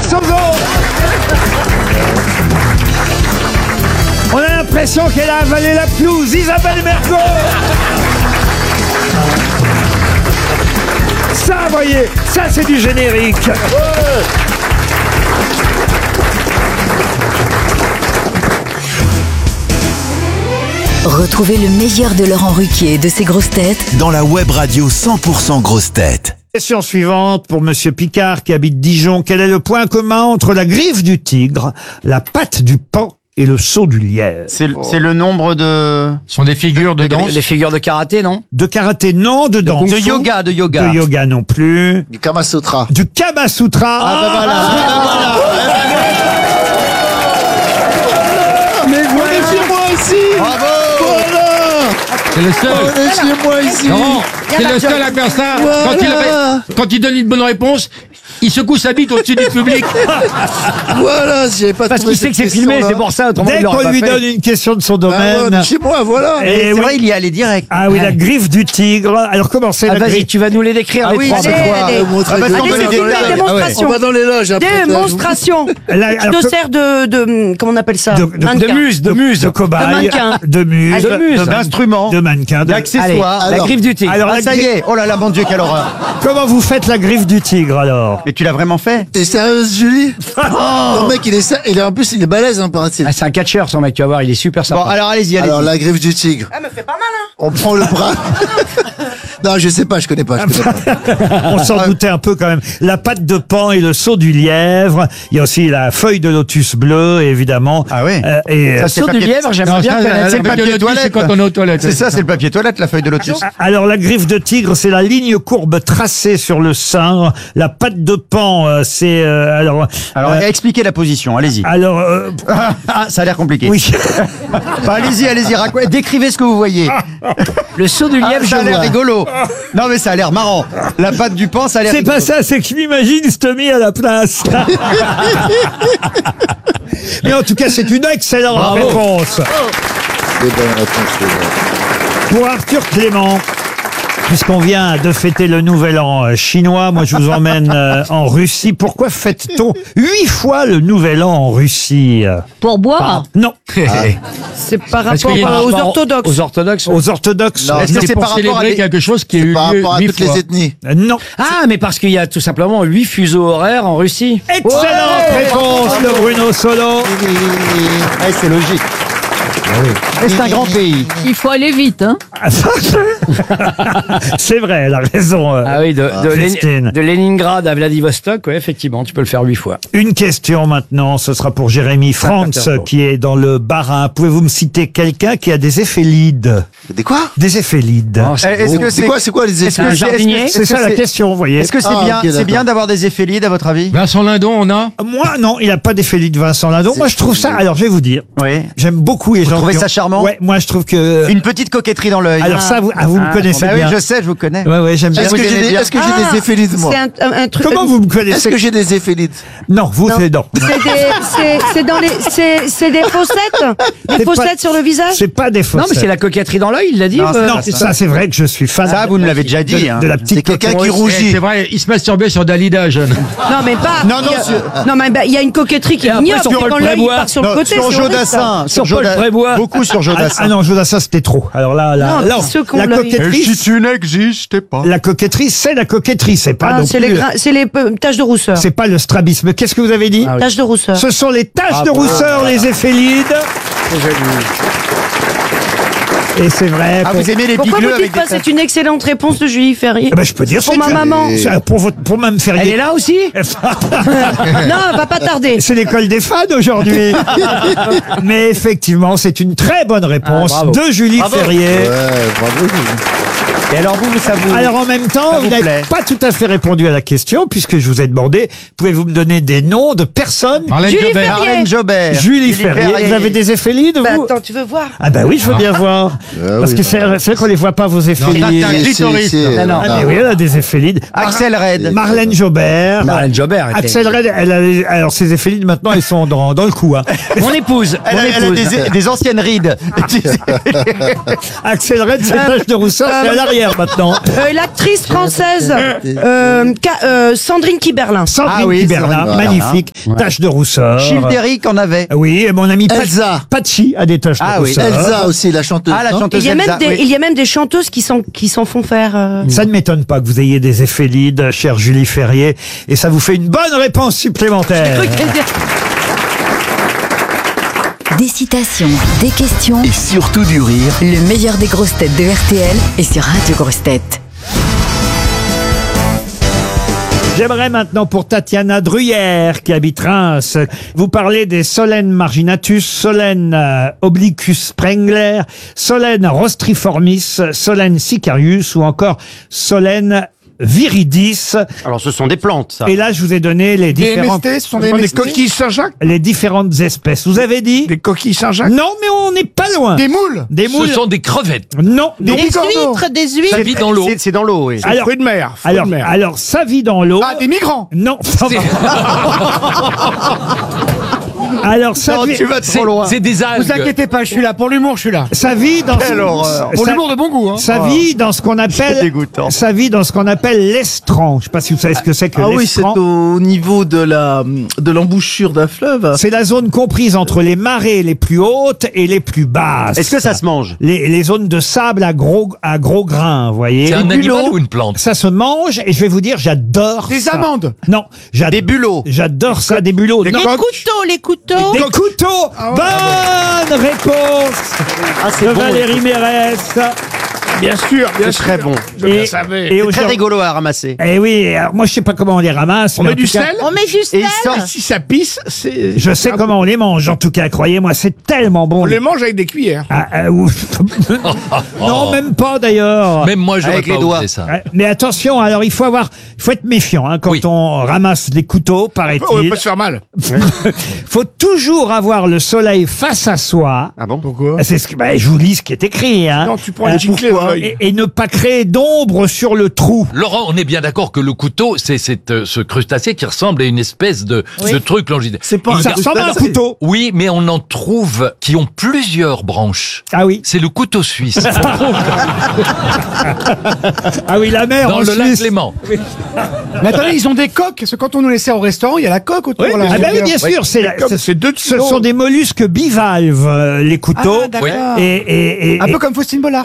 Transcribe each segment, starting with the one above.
Kersozon. On a l'impression qu'elle a avalé la pelouse. Isabelle Mergo. Ça, voyez, ça c'est du générique. Retrouvez le meilleur de Laurent Ruquier et de ses grosses têtes dans la web radio 100% grosses têtes. Question suivante pour Monsieur Picard qui habite Dijon. Quel est le point commun entre la griffe du tigre, la patte du paon et le saut du lièvre? C'est le nombre de... Ce sont des figures de danse. Les figures de karaté, non? De karaté, non. De danse. De yoga. De yoga non plus. Du Kama Sutra. Du Kama Sutra. Ah ben voilà. Mais On est chez moi ici. Bravo. Voilà. C'est le seul. On est chez moi ici. Non, c'est le seul à faire ça. Voilà. Quand il donne une bonne réponse, il secoue sa bite au-dessus du public. Voilà, j'avais pas Parce qu'il sait que c'est filmé, c'est pour ça. Autrement, Dès il l'aurait qu'on pas lui fait. donne une question de son on domaine. est chez moi, voilà. Et C'est oui. vrai, il y allait direct. Ah oui, la griffe du tigre. Alors comment c'est la Vas-y, griffe? tu vas nous les décrire. Ah les oui, trois. c'est quoi allez. Montrer Ah bah, des- attends, Allez, on c'est va une les décrire. démonstration. On va dans les loges après. Démonstration. Alors, Je te sers de comment on appelle ça? de Mannequin. muse, de cobaye, De mannequin. de muse, Allez. D'instruments, de mannequin. d'accessoires, de- la griffe du tigre. Alors, Ah, la ça y est. Oh là là, mon Dieu, quelle horreur. Comment vous faites la griffe du tigre alors? Mais tu l'as vraiment fait? T'es sérieuse, Julie? Le mec, il est en plus, il est balèze, hein, paraît-il. Ah, c'est un catcheur, son mec, tu vas voir, il est super sympa. Bon, alors allez-y, allez-y. Alors, la griffe du tigre. Ah, me fait pas mal, hein. On prend le bras. Non, je sais pas, je connais pas. On s'en doutait un peu quand même. La patte de paon et le saut du lièvre. Il y a aussi la feuille de lotus bleu, évidemment. Ah oui. Et Ça, c'est Saut du papier- lièvre, j'aimerais Non, bien ça, connaître. la c'est le feuille de papier lotus, toilette. c'est quand on est aux toilettes. C'est ça, c'est le papier toilette, la feuille de lotus. alors la griffe de tigre, c'est la ligne courbe tracée sur le sein. La patte de paon, c'est Alors, expliquez la position, allez-y. Ah, ça a l'air compliqué. oui. Bah, allez-y, décrivez ce que vous voyez. Le saut du lièvre, Ça a je l'air vois. rigolo. Non, mais ça a l'air marrant. La patte du paon, ça a l'air C'est rigolo. pas ça, c'est que je m'imagine Stomy à la place. Mais en tout cas, c'est une excellente réponse. Des bonnes réponses, les gars. Pour Arthur Clément, puisqu'on vient de fêter le nouvel an chinois, moi je vous emmène en Russie. Pourquoi fête-t-on 8 fois le nouvel an en Russie? Pour boire. Non. C'est par Parce rapport qu'il y a un aux rapport orthodoxes. Aux orthodoxes. Aux orthodoxes? Non, Est-ce que C'est c'est pour par rapport à célébrer des... quelque chose qui a eu Par lieu rapport à 8 toutes fois. les ethnies. Non. Ah, mais parce qu'il y a tout simplement 8 fuseaux horaires en Russie. Excellente réponse de Bruno Solo. Ouais, c'est logique. Et c'est un grand pays. Il faut aller vite, hein. C'est vrai, elle a raison. Ah oui, Christine. de Leningrad à Vladivostok, ouais, effectivement, tu peux le faire 8 fois. Une question maintenant, ce sera pour Jérémy Franz Saint-Pétersbourg. qui est dans le Bas-Rhin. Pouvez-vous me citer quelqu'un qui a des éphélides? Des quoi? Des éphélides. Oh, Est-ce que c'est quoi les Est-ce effets que jardinier C'est ça la question, vous voyez. Est-ce que c'est Ah, bien, ok, c'est d'accord. bien d'avoir des éphélides, à votre avis? Vincent Lindon, on a. Moi, non, il n'a pas d'éphélides Vincent Lindon. Moi, je trouve ça, alors je vais vous dire, Oui. j'aime beaucoup les gens trouvez qui ont- ça charmant? Ouais, moi je trouve que... Une petite coquetterie dans l'œil. Alors ça, vous me connaissez bah bien. oui, je sais, je vous connais. Ouais, j'aime bien. Est-ce que vous aimez bien. j'ai des éphélides, moi? C'est un truc. Comment vous me Est-ce connaissez? que j'ai des éphélides? Non, vous, c'est non. C'est dans les. C'est des fossettes. Des C'est fossettes pas- sur le visage. C'est pas des faussettes. Non, mais c'est la coquetterie dans l'œil, il l'a dit. Non, ça c'est vrai que je suis fan. Ça, vous me l'avez déjà dit, de, hein. de la petite C'est quelqu'un coquette. qui rougit. C'est vrai, il se masturbait sur Dalida, jeune. Non, mais pas. Non, non, Non, mais bah, il y a une coquetterie qui est après, ignoble. sur Paul Quand l'œil Prébois. part sur le Non, côté. sur c'est horrible, Jodassin, ça. sur Paul Jodassin. Prébois. Beaucoup sur Jodassin. Ah non, Jodassin c'était trop. Alors là, Non, ceux qui ont la l'œil. coquetterie, tu n'existais pas. la coquetterie, c'est la coquetterie, c'est pas Ah, non c'est plus- les taches de rousseur. c'est pas le strabisme. Qu'est-ce que vous avez dit? Taches de rousseur. Ce sont les taches de rousseur, les éphélides. Et c'est vrai. Ah, pour- vous aimez les Pourquoi bigleux vous dites avec pas c'est une excellente réponse de Julie Ferrier? Eh ben, je peux dire Pour c'est ma que- maman. c'est pour Mme Ferrier. Elle est là aussi? Non, elle va pas tarder. C'est l'école des fans aujourd'hui. Mais effectivement, c'est une très bonne réponse Ah, bravo. de Julie Ferrier. Ouais, bravo. Et alors vous, ça vous... Alors en même temps, Ça vous vous n'avez plaît pas tout à fait répondu à la question puisque je vous ai demandé, pouvez-vous me donner des noms de personnes? Marlène Julie Jobert. Ferrier. Marlène Jobert. Julie Ferrier. Vous avez des éphélides, vous? Bah, attends, tu veux voir? Ah bah oui, je veux bien voir. Parce oui, que c'est vrai qu'on les voit pas, vos éphélides. Non, Ah, Un clitoris. non. mais oui, elle a des éphélides. Axel Red. Marlène Jobert. Marlène Jobert était- Axel Red, elle a alors ses éphélides maintenant, ils sont dans le cou. Hein. Mon épouse. Mon Elle a épouse. des anciennes rides. Axel Red, ses taches de rousseur, c'est à l'arrière. carrière maintenant. L'actrice française Sandrine Kiberlin. Sandrine Kiberlin, magnifique. Tache de rousseur. Childéric en avait. Oui, et mon ami Elsa. Pachi a des taches de rousseur. Elsa aussi, la chanteuse. Ah, la non chanteuse Il y a même Elsa, des, oui. il y a même des chanteuses qui s'en font faire. Ça ne m'étonne pas que vous ayez des effets lead, chère Julie Ferrier, et ça vous fait une bonne réponse supplémentaire. Des citations, des questions, Et surtout du rire. le meilleur des grosses têtes de RTL est sur Radio Grosses Têtes. J'aimerais maintenant pour Tatiana Druyère, qui habite Reims, vous parler des Solène marginatus, Solène obliquus sprengler, Solène rostriformis, Solène sicarius ou encore Solène viridis. Alors, ce sont des plantes, ça. Et là, je vous ai donné les différentes, ce sont des coquilles Saint-Jacques. les différentes espèces. Vous avez dit? Des coquilles Saint-Jacques. Non, mais on n'est pas loin. Des moules. Des moules. Ce sont des crevettes. Non, des Des huîtres, des huîtres. Ça vit dans l'eau. C'est dans l'eau, oui. Alors- Fruits de mer. Alors, ça vit dans l'eau. Ah, des migrants. Non. Alors, ça Non, vit, tu vas trop loin. C'est des algues. Vous inquiétez pas, je suis là. Pour l'humour, je suis là. ça vit dans Quelle horreur. Pour ça- l'humour de bon goût, hein. Ça vit dans ce qu'on C'est appelle, dégoûtant. ça vit dans ce qu'on appelle l'estran. Je sais pas si vous savez ce que c'est que Ah oui, c'est l'estran. au niveau de l'embouchure d'un fleuve. C'est la zone comprise entre les marées les plus hautes et les plus basses. Est-ce que ça se mange? Les zones de sable à gros grains, vous voyez. C'est un Les animal bulots, ou une plante? ça se mange et je vais vous dire, j'adore Des ça. amandes. Non, Des bulots. J'adore ça, des bulots. Des Non, coques. Les couteaux. des couteaux. Bonne réponse Ah, c'est de bon. Valérie Mérès. Bien sûr, bien C'est sûr. très bon. Je le savais. et Très aujourd'hui- rigolo à ramasser. Eh oui, alors moi je sais pas comment on les ramasse. On mais met en du tout cas, sel. On met du Et sel. il sort. Si ça pisse, c'est. Je sais comment on les mange, en tout cas, croyez-moi, c'est tellement bon. On les mange avec des cuillères. Ouf. Non, même pas d'ailleurs. Même moi, j'aurais Avec pas les doigts. osé ça. Mais attention, alors il faut être méfiant hein, quand Oui. on ramasse des couteaux, On va paraît-il. pas se faire mal. Faut toujours avoir le soleil face à soi. Ah bon? Pourquoi? C'est je vous lis ce qui est écrit. Hein. Non, tu prends les giclées dans l'œil. Et ne pas créer d'ombre sur le trou. Laurent, on est bien d'accord que le couteau, c'est ce crustacé qui ressemble à une espèce de truc longitudinal. C'est pas Il un Ça garde- ressemble à un couteau. Oui, mais on en trouve qui ont plusieurs branches. Ah oui. C'est le couteau suisse. Ah oui, la mer Dans en le lac Suisse. Léman. Mais attendez, ils ont des coques. Parce que quand on nous les sert au restaurant, il y a la coque autour. Oui, là. ah ben oui, bien sûr, C'est 2 ce sont des mollusques bivalves, les couteaux. Ah, d'accord. et Un peu comme Faustine Bollard.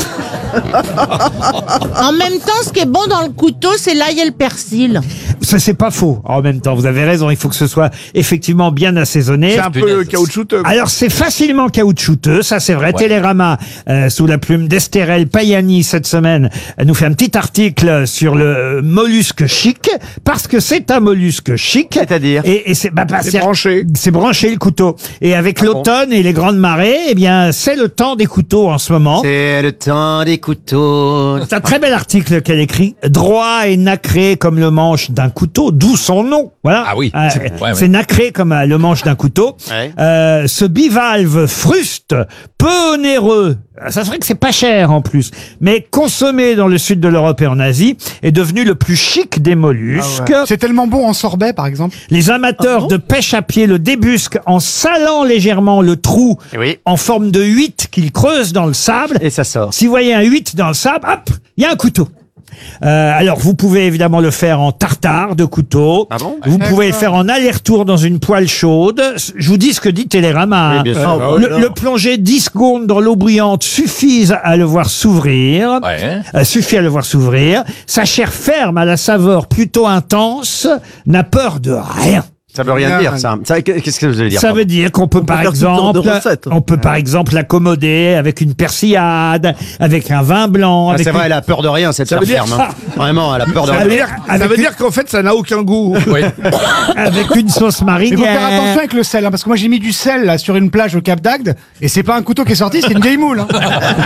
En même temps, ce qui est bon dans le couteau, c'est l'ail et le persil. ça c'est pas faux. En même temps, vous avez raison, il faut que ce soit effectivement bien assaisonné. C'est un peu caoutchouteux. Alors c'est facilement caoutchouteux, ça c'est vrai. Ouais. Télérama, sous la plume d'Estérel Payani cette semaine, nous fait un petit article sur le mollusque chic, parce que c'est un mollusque chic. C'est-à-dire Et c'est C'est branché. C'est branché le couteau. Et avec bon l'automne et les grandes marées, eh bien c'est le temps des couteaux en ce moment. C'est le temps des couteaux. C'est un très bel article qu'elle écrit. Droit et nacré comme le manche d'un couteau, d'où son nom. Voilà. Ah oui. C'est nacré comme le manche d'un couteau. Ouais. Ce bivalve fruste, peu onéreux. Ça serait que c'est pas cher en plus, mais consommé dans le sud de l'Europe et en Asie, est devenu le plus chic des mollusques. C'est tellement bon en sorbet, par exemple. Les amateurs de pêche à pied le débusquent en salant légèrement le trou Oui. en forme de 8 qu'ils creusent dans le sable. Et ça sort. Si vous voyez un 8 dans le sable, hop, il y a un couteau. Alors, vous pouvez évidemment le faire en tartare de couteau. Ah bon? Vous pouvez le faire en aller-retour dans une poêle chaude. Je vous dis ce que dit Télérama. Oui, hein. bien sûr. Le plonger 10 secondes dans l'eau bruyante suffit à le voir s'ouvrir. Ouais. Suffit à le voir s'ouvrir. Sa chair ferme à la saveur plutôt intense n'a peur de rien. Ça veut rien dire, ça. Qu'est-ce que vous allez dire? Ça veut dire qu'on peut par faire tout genre de exemple, recettes. on peut par exemple l'accommoder avec une persillade, avec un vin blanc, Ah, avec c'est vrai, une- elle a peur de rien, cette veut dire ferme. Hein. Vraiment, elle a peur de Ça rien. veut dire qu'en fait, ça n'a aucun goût. Oui. avec une sauce Mais faut faire attention marinière. avec le sel, hein, parce que moi j'ai mis du sel là sur une plage au Cap d'Agde, et c'est pas un couteau qui est sorti, c'est une vieille moule. Hein.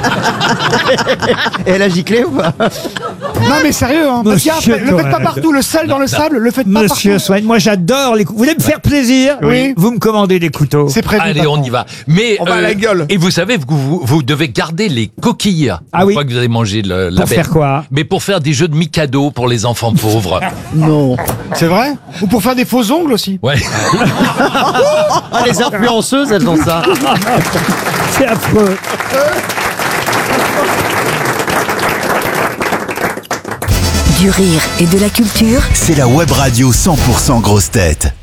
Et elle a giclé ou pas? Non mais sérieux, hein, parce qu'il y a- Monsieur le faites pas Cohen. partout, le sel dans le sable, le faites pas Monsieur partout. Swain, moi j'adore les couteaux. Vous voulez me faire plaisir? Oui. Vous me commandez des couteaux. C'est prévu. Allez, patron. on y va. Mais On va à la gueule. Et vous savez que vous devez garder les coquilles. Ah oui. Une fois que vous avez mangé la Pour bête. faire quoi? Mais pour faire des jeux de Mikado pour les enfants pauvres. Non. C'est vrai? Ou pour faire des faux ongles aussi. Ouais. Ah, les influenceuses, elles ont ça. C'est affreux. Du rire et de la culture. C'est la web radio 100% grosse tête.